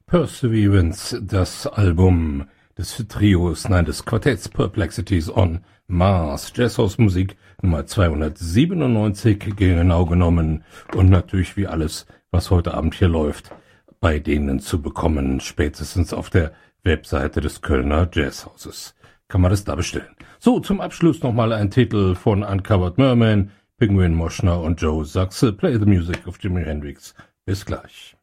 Perseverance, das Album des Trios, nein, des Quartetts Perplexities on Mars, Jazzhausmusik Nummer 297 genau genommen und natürlich wie alles, was heute Abend hier läuft, bei denen zu bekommen, spätestens auf der Webseite des Kölner Jazzhauses. Kann man das da bestellen. So, zum Abschluss nochmal ein Titel von Uncovered Merman, Penguin Moschner und Joe Sachse, Play the Music of Jimi Hendrix. Bis gleich.